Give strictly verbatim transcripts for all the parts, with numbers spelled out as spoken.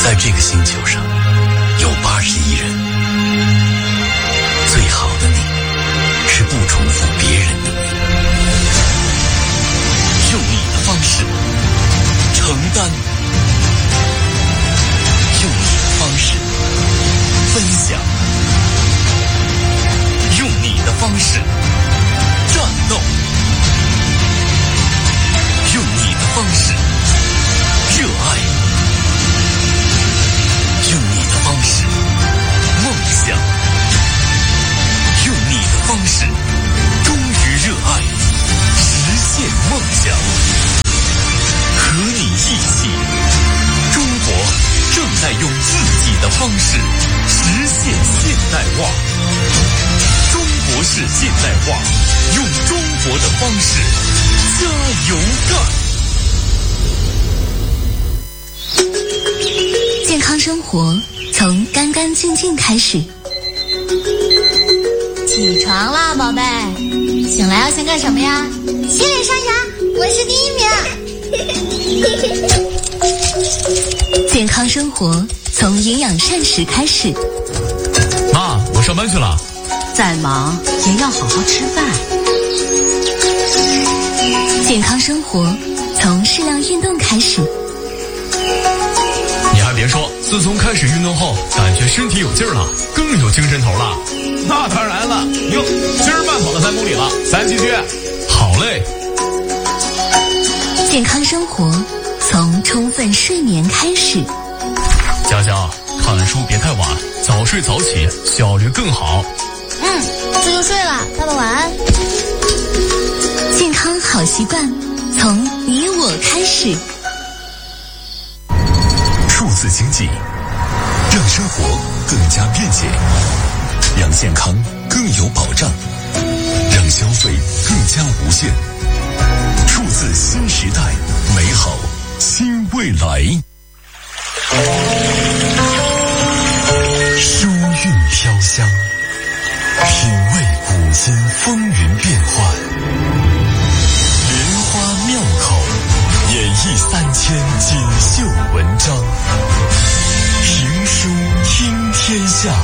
在这个星球上有八十亿人，最好的你是不重复别人的你，用你的方式承担，用你的方式分享，用你的方式战斗，用你的方式热爱，用你的方式梦想，用你的方式忠于热爱，实现梦想。和你一起，中国正在用自己的方式实现现代化。中国式现代化，用中国的方式加油干。 健康生活从干干净净开始。 起床啦，宝贝！醒来要先干什么呀？ 洗脸刷牙，我是第一名。 健康生活从营养膳食开始。 妈，我上班去了。 再忙也要好好吃饭。 健康生活从适量运动开始。 你还别说，自从开始运动后，感觉身体有劲儿了，更有精神头了。 那当然了，哟，今儿慢跑了三公里了，咱继续。 好嘞。 健康生活从充分睡眠开始。 佳佳，看书别太晚，早睡早起，效率更好。 嗯，这就睡了，爸爸晚安。 健康好习惯从你我开始。 数字经济让生活更加便捷，让健康更有保障，让消费更加无限。数字新时代，美好新未来。书韵飘香，品味古今风云变幻，莲花妙口，演绎三千锦绣文章。评书听天下。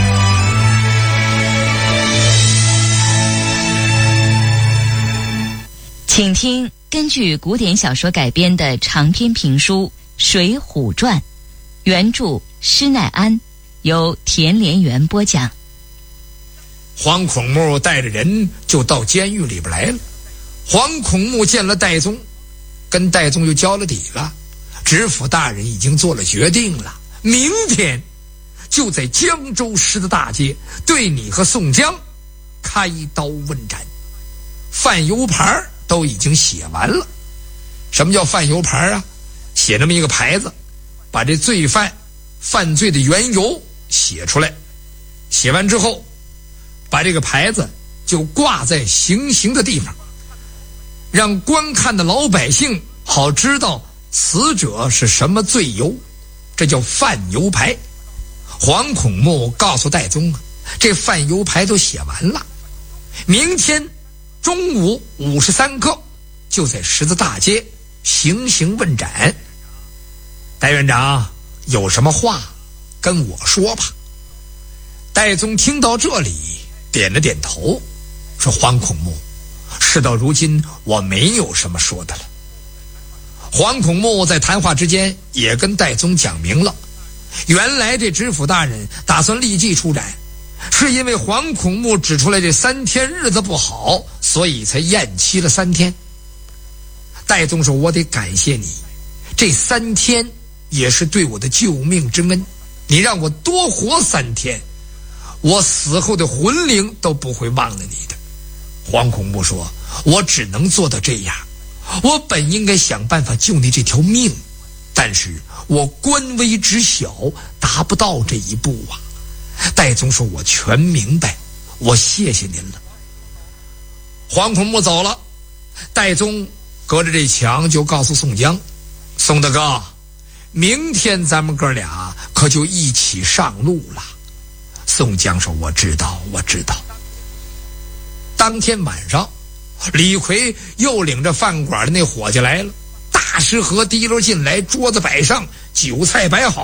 请听根据古典小说改编的长篇评书《水浒传》，原著施耐庵，由田连元播讲。 黄孔目带着人就到监狱里边来了。黄孔目见了戴宗，跟戴宗就交了底了。知府大人已经做了决定了，明天就在江州市的大街对你和宋江开刀问斩。犯油牌都已经写完了。什么叫犯油牌啊？写这么一个牌子，把这罪犯犯罪的缘由写出来，写完之后把这个牌子就挂在行刑的地方，让观看的老百姓好知道死者是什么罪由，这叫犯油牌。黄孔目告诉戴宗啊，这犯油牌都写完了，明天中午五时三刻就在十字大街行刑问斩。戴院长有什么话跟我说吧。戴宗听到这里点了点头，说黄孔目，事到如今我没有什么说的了。黄孔目在谈话之间也跟戴宗讲明了，原来这知府大人打算立即出斩，是因为黄孔目指出来这三天日子不好，所以才延期了三天。戴宗说，我得感谢你，这三天也是对我的救命之恩，你让我多活三天，我死后的魂灵都不会忘了你的。黄孔目说，我只能做到这样，我本应该想办法救你这条命，但是我官微之小，达不到这一步啊。戴宗说，我全明白，我谢谢您了。黄孔目走了，戴宗隔着这墙就告诉宋江，宋大哥，明天咱们哥俩可就一起上路了。宋江说，我知道我知道。当天晚上，李逵又领着饭馆的那伙计来了，大食盒提溜进来，桌子摆上，酒菜摆好，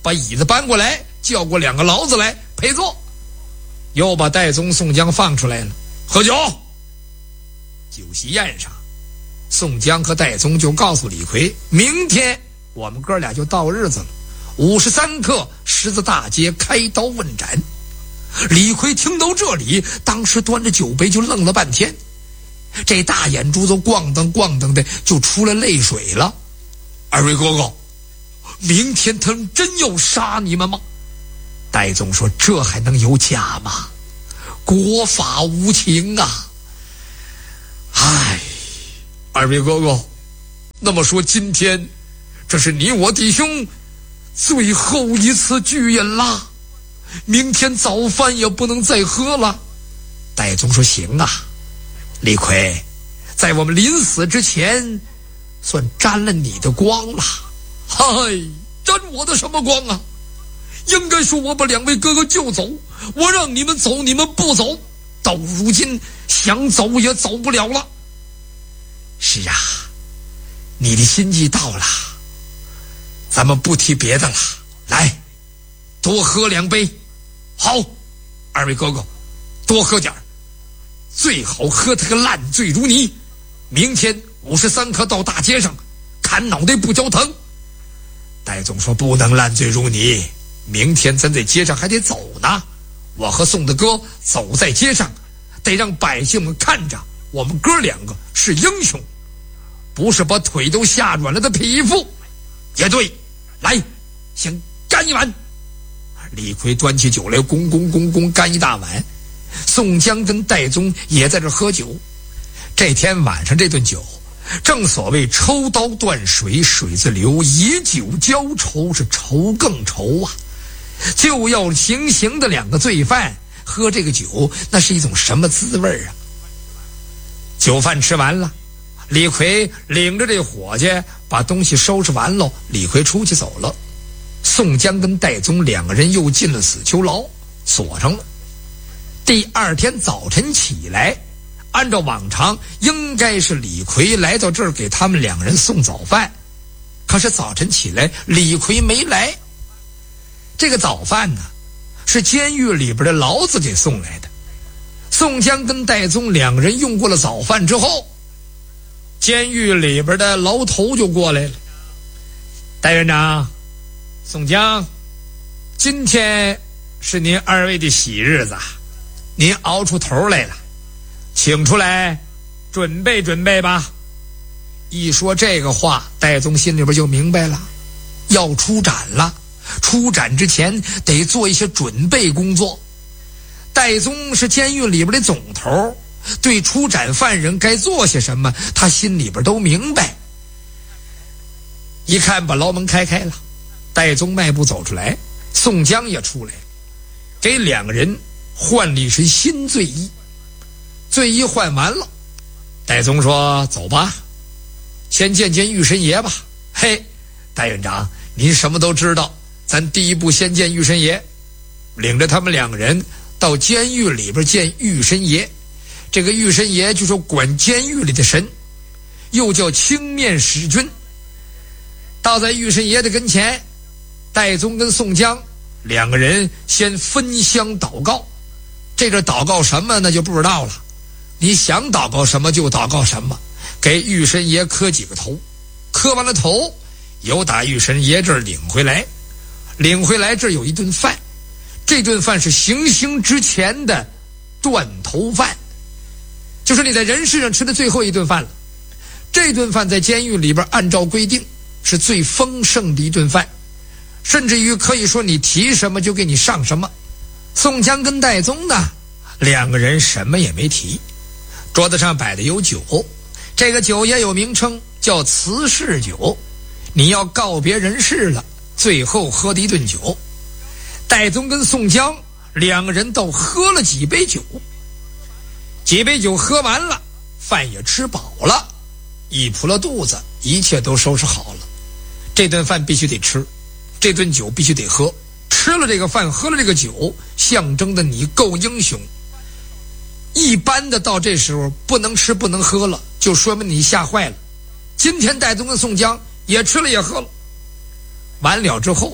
把椅子搬过来，叫过两个牢子来陪坐，又把戴宗、宋江放出来了，喝酒。酒席宴上，宋江和戴宗就告诉李逵，明天我们哥俩就到日子了，午时三刻，十字大街开刀问斩。李逵听到这里，当时端着酒杯就愣了半天，这大眼珠子咣当咣当的就出了泪水了。二位哥哥，明天他们真要杀你们吗？戴宗说，这还能有假吗？国法无情啊！唉，二位哥哥，那么说今天这是你我弟兄最后一次聚饮啦，明天早饭也不能再喝了。戴宗说，行啊，李逵，在我们临死之前算沾了你的光了。嗨，沾我的什么光啊？应该说我把两位哥哥救走，我让你们走，你们不走，到如今想走也走不了了。是啊，你的心计到了，咱们不提别的了，来，多喝两杯。好，二位哥哥，多喝点儿，最好喝他个烂醉如泥。明天五十三刻到大街上砍脑袋不交疼。戴宗说，不能烂醉如泥，明天咱在街上还得走呢，我和宋大哥走在街上，得让百姓们看着我们哥两个是英雄，不是把腿都吓软了的匹夫。也对，来，先干一碗。李逵端起酒来，咣咣咣咣干一大碗。宋江跟戴宗也在这喝酒。这天晚上这顿酒，正所谓抽刀断水，水自流，以酒浇愁，是愁更愁啊。就要行刑的两个罪犯喝这个酒，那是一种什么滋味啊？酒饭吃完了，李逵领着这伙计把东西收拾完喽，李逵出去走了。宋江跟戴宗两个人又进了死囚牢，锁上了。第二天早晨起来，按照往常应该是李逵来到这儿给他们两人送早饭，可是早晨起来李逵没来。这个早饭呢，是监狱里边的牢子给送来的。宋江跟戴宗两个人用过了早饭之后，监狱里边的牢头就过来了。戴院长，宋江，今天是您二位的喜日子，您熬出头来了，请出来准备准备吧。一说这个话，戴宗心里边就明白了，要出斩了，出斩之前得做一些准备工作。戴宗是监狱里边的总头，对出斩犯人该做些什么，他心里边都明白。一看把牢门开开了，戴宗迈步走出来，宋江也出来，给两个人换了一身新罪衣。罪衣换完了，戴宗说，走吧，先见见玉神爷吧。嘿，戴院长，您什么都知道，咱第一步先见玉神爷。领着他们两个人到监狱里边见玉神爷。这个玉神爷就说管监狱里的神，又叫青面使君。到在玉神爷的跟前，戴宗跟宋江两个人先分香祷告。这个祷告什么那就不知道了，你想祷告什么就祷告什么，给玉神爷磕几个头，磕完了头，由打玉神爷这儿领回来，领回来这儿有一顿饭，这顿饭是行刑之前的断头饭，就是你在人世上吃的最后一顿饭了。这顿饭在监狱里边按照规定是最丰盛的一顿饭，甚至于可以说你提什么就给你上什么。宋江跟戴宗呢，两个人什么也没提。桌子上摆的有酒，这个酒也有名称，叫辞世酒，你要告别人世了，最后喝的一顿酒。戴宗跟宋江两个人都喝了几杯酒，几杯酒喝完了，饭也吃饱了，一扑了肚子，一切都收拾好了。这顿饭必须得吃，这顿酒必须得喝，吃了这个饭，喝了这个酒，象征的你够英雄。一般的到这时候不能吃不能喝了，就说明你吓坏了。今天戴宗跟宋江也吃了也喝了，完了之后，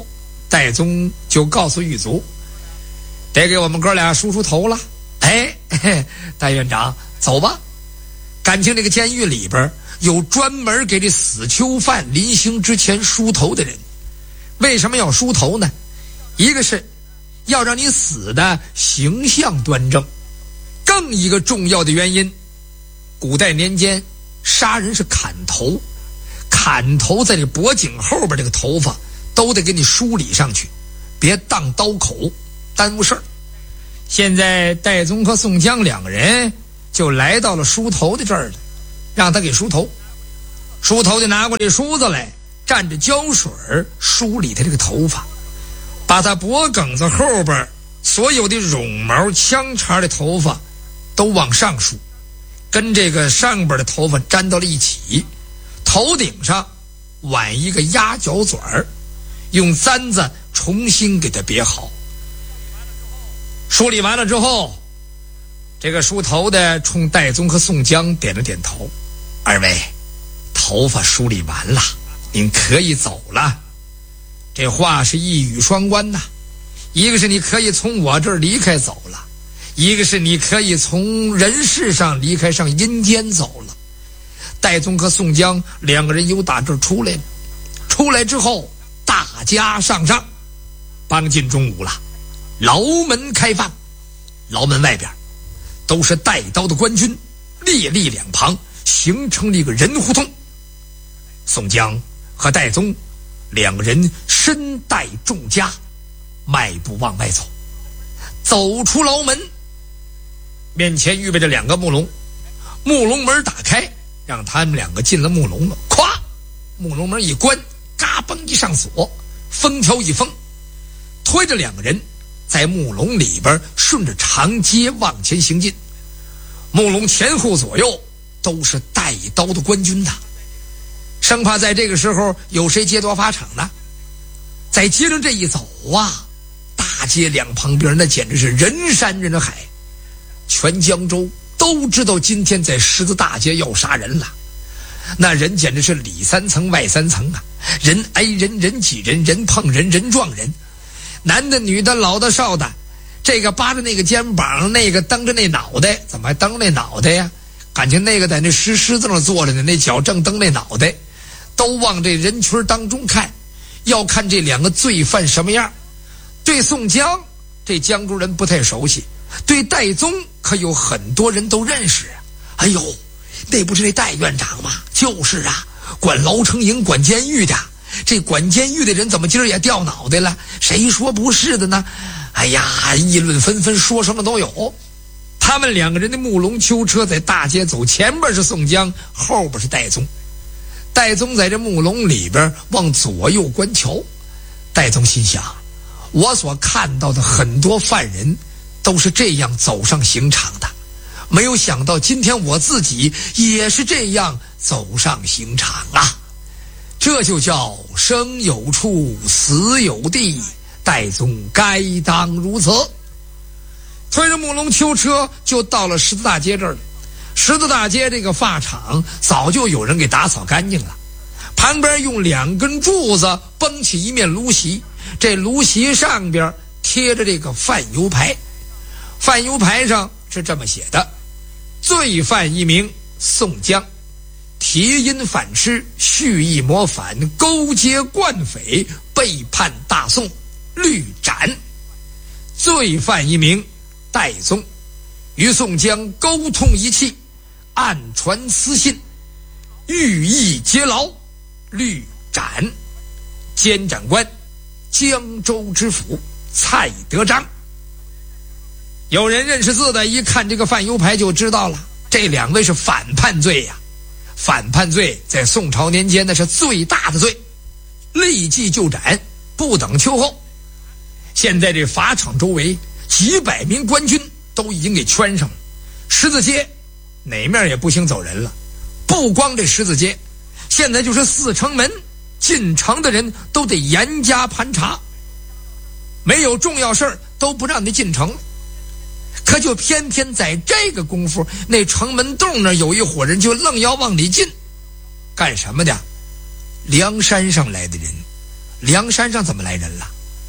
戴宗就告诉狱卒，得给我们哥俩梳梳头了。哎，戴院长，走吧。感情这个监狱里边有专门给这死囚犯临刑之前梳头的人。为什么要梳头呢？一个是要让你死的形象端正，更一个重要的原因，古代年间杀人是砍头，砍头在这脖颈后边这个头发都得给你梳理上去，别当刀口，耽误事儿。现在戴宗和宋江两个人就来到了梳头的这儿了，让他给梳头。梳头的拿过这梳子来，蘸着胶水梳理他这个头发，把他脖梗子后边所有的绒毛枪茬的头发都往上梳，跟这个上边的头发粘到了一起。头顶上挽一个鸭脚嘴儿，用簪子重新给它别好。梳理完了之后，这个梳头的冲戴宗和宋江点了点头，二位头发梳理完了，您可以走了。这话是一语双关呐，一个是你可以从我这儿离开走了，一个是你可以从人世上离开上阴间走了。戴宗和宋江两个人由打这儿出来了，出来之后大家上上，帮近中午了，牢门开放，牢门外边都是带刀的官军，列立两旁，形成了一个人胡同。宋江和戴宗两个人身带重枷，迈步往外走。走出牢门，面前预备着两个木笼，木笼门打开，让他们两个进了木笼了。咵，木笼门一关，嘎嘣一上锁，封条一封，推着两个人在木笼里边顺着长街往前行进。木笼前后左右都是带刀的官军呐，生怕在这个时候有谁劫夺法场呢。在街上这一走啊，大街两旁边那简直是人山人海，全江州都知道今天在十字大街要杀人了。那人简直是里三层外三层啊，人挨人，人挤人，人碰人，人撞人，男的女的老的少的，这个扒着那个肩膀，那个蹬着那脑袋。怎么还蹬那脑袋呀？感情那个在那石狮子上坐着呢，那脚正蹬那脑袋，都往这人群当中看，要看这两个罪犯什么样。对宋江这江州人不太熟悉，对戴宗可有很多人都认识。哎呦，那不是那戴院长吗？就是啊，管牢城营管监狱的。这管监狱的人怎么今儿也掉脑袋了？谁说不是的呢？哎呀，议论纷纷，说什么都有。他们两个人的木笼囚车在大街走，前边是宋江，后边是戴宗。戴宗在这木笼里边往左右观瞧，戴宗心想，我所看到的很多犯人都是这样走上刑场的，没有想到今天我自己也是这样走上刑场啊！这就叫生有处，死有地，戴宗该当如此。推着木笼囚车就到了十字大街这儿了。十字大街这个发场早就有人给打扫干净了，旁边用两根柱子绷起一面芦席，这芦席上边贴着这个犯油牌，犯油牌上是这么写的：罪犯一名宋江，提因反吃，蓄意谋反，勾结惯匪，背叛大宋，律斩。罪犯一名戴宗，与宋江沟通一气，暗传私信，寓意劫牢，律斩。监斩官江州知府蔡德章。有人认识字的一看这个犯油牌就知道了，这两位是反叛罪呀、啊。反叛罪在宋朝年间那是最大的罪，立即就斩，不等秋后。现在这法场周围几百名官军都已经给圈上了，十字街哪面也不行走人了。不光这十字街，现在就是四城门，进城的人都得严加盘查，没有重要事儿都不让你进城。可就偏偏在这个功夫，那城门洞那有一伙人就愣要往里进，干什么的？梁山上来的人。梁山上怎么来人了？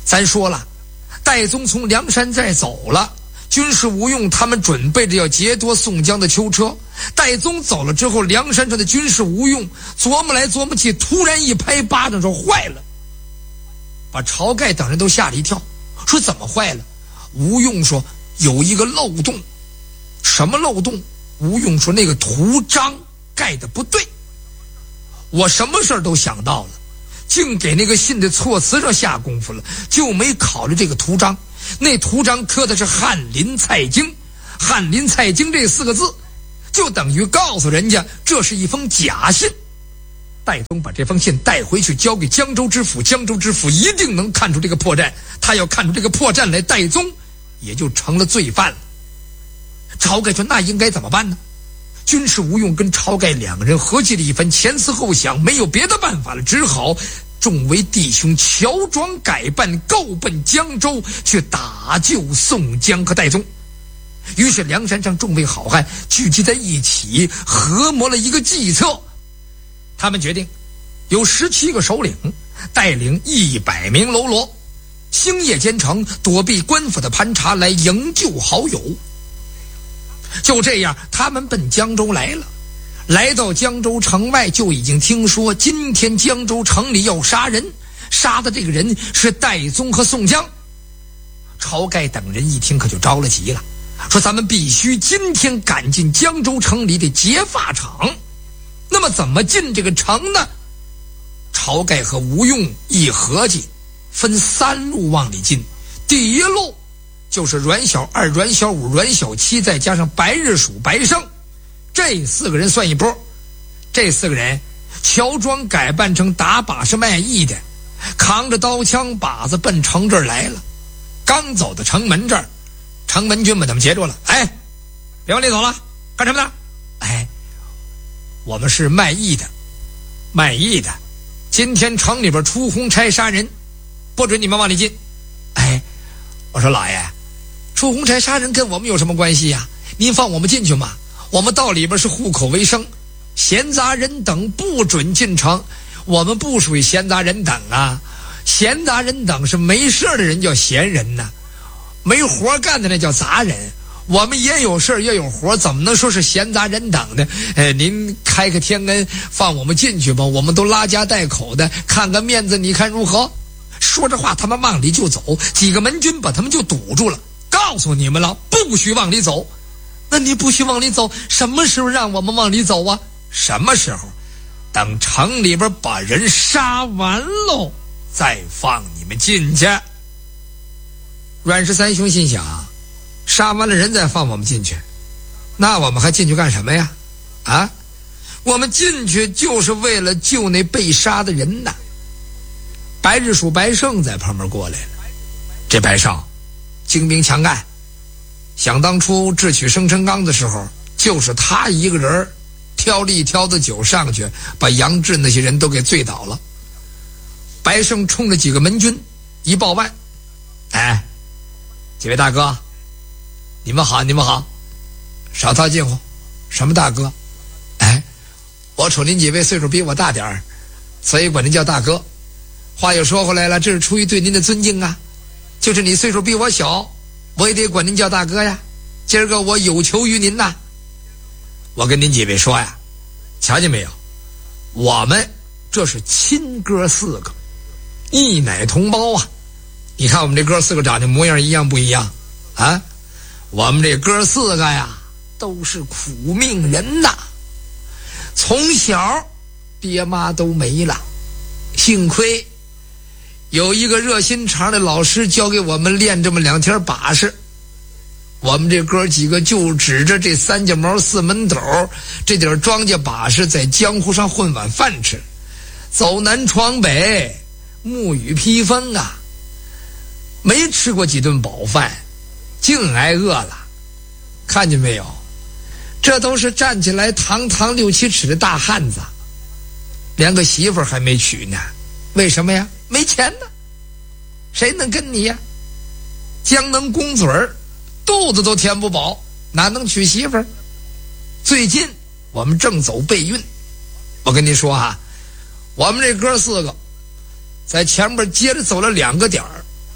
咱说了，戴宗从梁山寨走了，军师吴用他们准备着要劫夺宋江的囚车。戴宗走了之后，梁山上的军师吴用琢磨来琢磨去，突然一拍巴掌说坏了，把晁盖等人都吓了一跳，说怎么坏了？吴用说有一个漏洞。什么漏洞？吴用说那个图章盖的不对。我什么事儿都想到了，竟给那个信的措辞上下功夫了，就没考虑这个图章。那图章刻的是翰林蔡京，翰林蔡京这四个字就等于告诉人家这是一封假信。戴宗把这封信带回去交给江州知府，江州知府一定能看出这个破绽，他要看出这个破绽来，戴宗也就成了罪犯了。晁盖说那应该怎么办呢？军师吴用跟晁盖两个人合计了一番，前思后想，没有别的办法了，只好众为弟兄乔装改扮，告奔江州去打救宋江和戴宗。于是梁山上众位好汉聚集在一起，合谋了一个计策。他们决定有十七个首领带领一百名喽啰，星夜兼程，躲避官府的盘查，来营救好友。就这样，他们奔江州来了。来到江州城外，就已经听说今天江州城里要杀人，杀的这个人是戴宗和宋江。晁盖等人一听可就着了急了，说咱们必须今天赶进江州城里的劫法场。那么怎么进这个城呢？晁盖和吴用一合计，分三路往里进。第一路就是阮小二、阮小五、阮小七，再加上白日鼠、白胜，这四个人算一波。这四个人乔装改扮成打把式卖艺的，扛着刀枪把子奔城这儿来了。刚走到城门这儿，城门军把他们截住了。哎，别往里走了，干什么的？哎，我们是卖艺的，卖艺的。今天城里边出红差杀人，不准你们往里进。哎，我说老爷，出红差杀人跟我们有什么关系呀？您放我们进去嘛，我们到里边是户口为生，闲杂人等不准进城。我们不属于闲杂人等啊，闲杂人等是没事的人叫闲人呢，没活干的那叫杂人。我们也有事也有活，怎么能说是闲杂人等呢？呃，您开个天恩，放我们进去吧，我们都拉家带口的，看个面子，你看如何？说着话，他们往里就走，几个门军把他们就堵住了，告诉你们了，不许往里走。那你不许往里走，什么时候让我们往里走啊？什么时候？等城里边把人杀完喽，再放你们进去。阮氏三兄心想，杀完了人再放我们进去，那我们还进去干什么呀？啊，我们进去就是为了救那被杀的人呐。白日鼠白胜在旁边过来了，这白胜精兵强干，想当初智取生辰纲的时候，就是他一个人挑了一挑子酒上去，把杨志那些人都给醉倒了。白胜冲着几个门军一报万，哎，几位大哥，你们好，你们好，少套近乎。什么大哥？哎，我瞅您几位岁数比我大点儿，所以管您叫大哥。话又说回来了，这是出于对您的尊敬啊。就是你岁数比我小，我也得管您叫大哥呀。今儿个我有求于您呐。我跟您几位说呀，瞧见没有？我们这是亲哥四个，一奶同胞啊。你看我们这哥四个长得模样一样不一样啊？我们这哥四个呀，都是苦命人呐。从小爹妈都没了，幸亏有一个热心肠的老师教给我们练这么两天把式。我们这哥几个就指着这三脚毛四门斗这点庄稼把式，在江湖上混碗饭吃，走南闯北，沐雨披风啊，没吃过几顿饱饭，净挨饿了。看见没有？这都是站起来堂堂六七尺的大汉子，连个媳妇还没娶呢。为什么呀？没钱呢，谁能跟你呀？将能拱嘴儿，肚子都填不饱，哪能娶媳妇儿？最近我们正走备孕，我跟你说啊，我们这哥四个在前面接着走了两个点儿，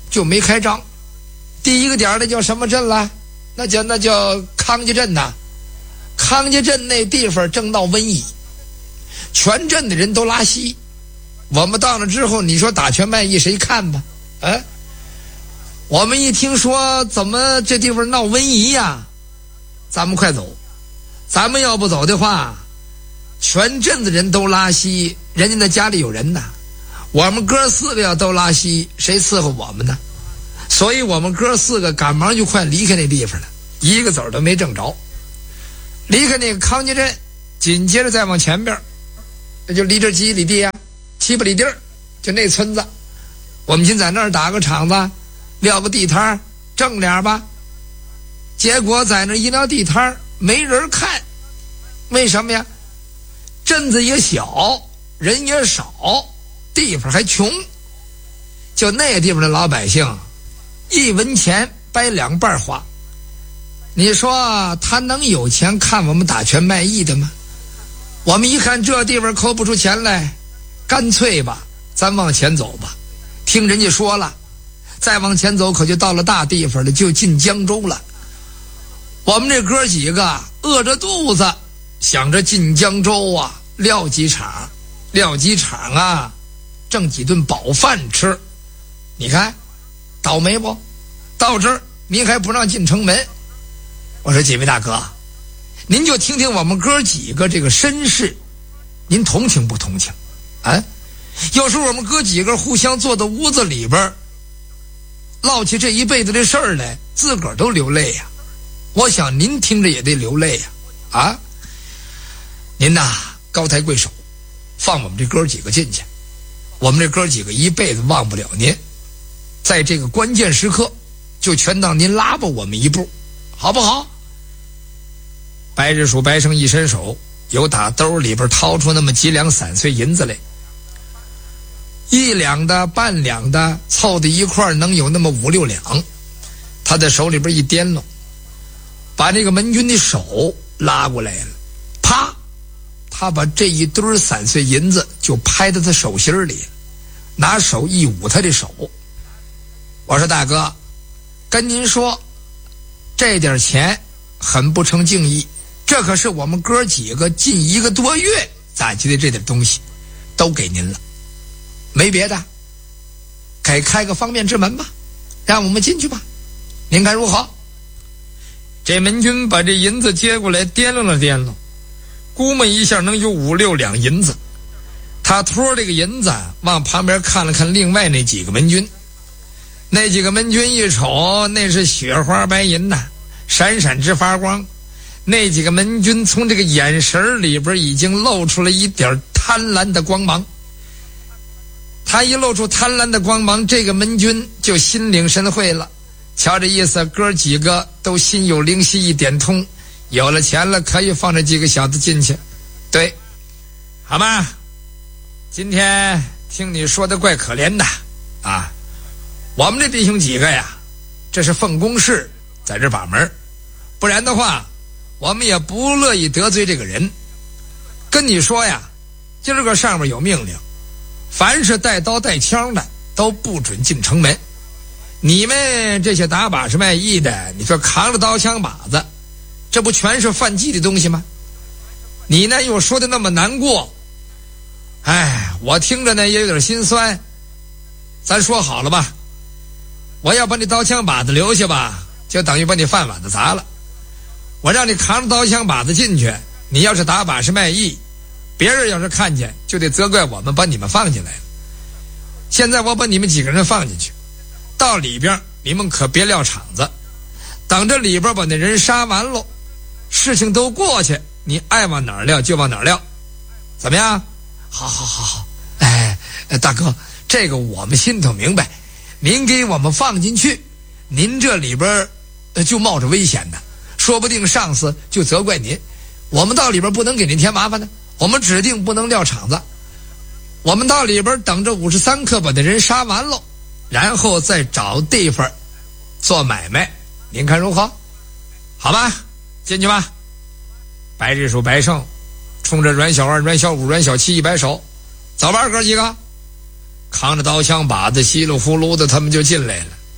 就没开张。第一个点儿那叫什么镇了？那叫那叫康家镇呐。康家镇那地方正闹瘟疫，全镇的人都拉稀。我们到了之后，你说打拳卖艺谁看吧？啊，我们一听说怎么这地方闹瘟疫呀，咱们快走。咱们要不走的话，全镇的人都拉稀，人家那家里有人呐。我们哥四个要都拉稀，谁伺候我们呢？所以我们哥四个赶忙就快离开那地方了，一个子儿都没挣着。离开那个康家镇，紧接着再往前边，那就离这几里地啊，七八里地儿，就那村子。我们先在那儿打个场子，撂个地摊挣点吧。结果在那一撂地摊没人看，为什么呀？镇子也小，人也少，地方还穷。就那地方的老百姓，一文钱掰两半花。你说他能有钱看我们打拳卖艺的吗？我们一看这地方抠不出钱来，干脆吧，咱往前走吧。听人家说了，再往前走可就到了大地方了，就进江州了。我们这哥几个饿着肚子，想着进江州啊，撂几场，撂几场啊，挣几顿饱饭吃。你看，倒霉不？到这儿您还不让进城门。我说几位大哥，您就听听我们哥几个这个身世，您同情不同情？啊，有时候我们哥几个互相坐到屋子里边，唠起这一辈子的事儿来，自个儿都流泪呀。我想您听着也得流泪呀。啊，您呐高抬贵手，放我们这哥几个进去，我们这哥几个一辈子忘不了您，在这个关键时刻就全当您拉吧我们一步，好不好？白日鼠白胜一伸手，由打兜里边掏出那么几两散碎银子来，一两的半两的凑在一块能有那么五六两。他在手里边一掂拢，把那个门军的手拉过来了，啪，他把这一堆散碎银子就拍到他手心里，拿手一捂他的手。我说大哥，跟您说，这点钱很不成敬意，这可是我们哥几个近一个多月攒起的这点东西，都给您了。没别的，给开个方便之门吧，让我们进去吧，您看如何？这门军把这银子接过来，掂量了掂量，估摸一下能有五六两银子。他托这个银子往旁边看了看另外那几个门军，那几个门军一瞅，那是雪花白银呐，闪闪直发光。那几个门军从这个眼神里边已经露出了一点贪婪的光芒。他一露出贪婪的光芒，这个门军就心领神会了。瞧这意思，哥几个都心有灵犀一点通，有了钱了，可以放这几个小子进去。对，好吧，今天听你说的怪可怜的啊，我们这弟兄几个呀，这是奉公事在这把门，不然的话我们也不乐意得罪这个人。跟你说呀，今儿个上面有命令，凡是带刀带枪的都不准进城门。你们这些打把式卖艺的，你说扛着刀枪把子，这不全是犯忌的东西吗？你呢又说的那么难过，哎，我听着呢也有点心酸。咱说好了吧，我要把你刀枪把子留下吧，就等于把你饭碗子砸了。我让你扛着刀枪把子进去，你要是打把式卖艺，别人要是看见就得责怪我们把你们放进来了。现在我把你们几个人放进去，到里边你们可别撂场子，等着里边把那人杀完喽，事情都过去，你爱往哪儿撂就往哪儿撂，怎么样？好好好好，哎，大哥，这个我们心头明白，您给我们放进去，您这里边就冒着危险的，说不定上司就责怪您，我们到里边不能给您添麻烦呢，我们指定不能撂场子，我们到里边等着五十三刻把那人杀完喽，然后再找地方做买卖，您看如何？好吧，进去吧。白日鼠白胜冲着阮小二、阮小五、阮小七一摆手，走吧，哥几个，扛着刀枪把子稀里呼噜的他们就进来了。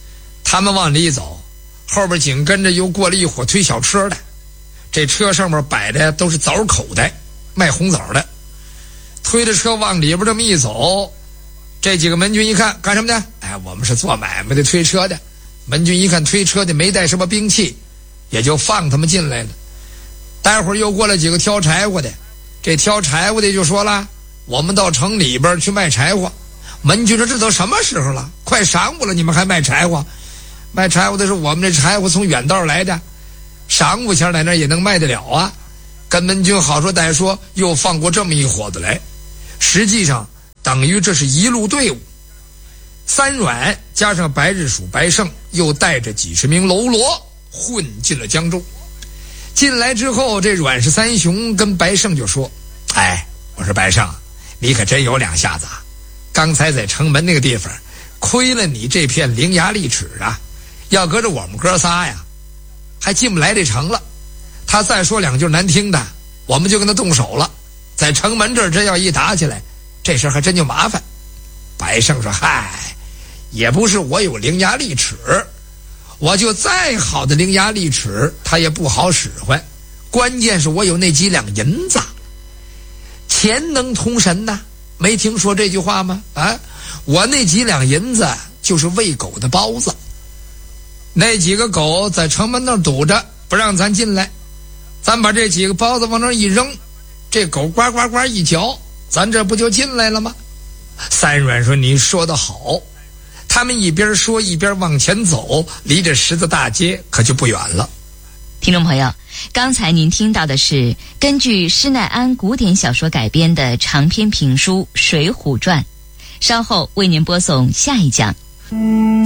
他们往里走，后边紧跟着又过了一伙推小车的，这车上面摆的都是枣口袋，卖红枣的。推着车往里边这么一走，这几个门军一看，干什么的？哎，我们是做买卖的，推车的。门军一看推车的没带什么兵器，也就放他们进来了。待会儿又过来几个挑柴火的，这挑柴火的就说了，我们到城里边去卖柴火。门军说，这都什么时候了，快晌午了，你们还卖柴火？卖柴火的是我们这柴火从远道来的，晌午前在那也能卖得了啊。跟门军好说歹说，又放过这么一伙子来，实际上等于这是一路队伍。三阮加上白日鼠白胜，又带着几十名喽啰混进了江州。进来之后，这阮氏三雄跟白胜就说，哎，我说白胜，你可真有两下子啊，刚才在城门那个地方亏了你这片伶牙俐齿啊，要搁着我们哥仨呀还进不来这城了。他再说两句难听的，我们就跟他动手了，在城门这儿真要一打起来，这事还真就麻烦。白胜说，嗨，也不是我有伶牙俐齿，我就再好的伶牙俐齿他也不好使唤，关键是我有那几两银子，钱能通神呐，没听说这句话吗？啊，我那几两银子就是喂狗的包子，那几个狗在城门那儿堵着不让咱进来，咱把这几个包子往那儿一扔，这狗呱呱呱一嚼，咱这不就进来了吗？三阮说，你说得好。他们一边说一边往前走，离着十字大街可就不远了。 听众朋友，刚才您听到的是根据施耐庵古典小说改编的长篇评书《水浒传》，稍后为您播送下一讲。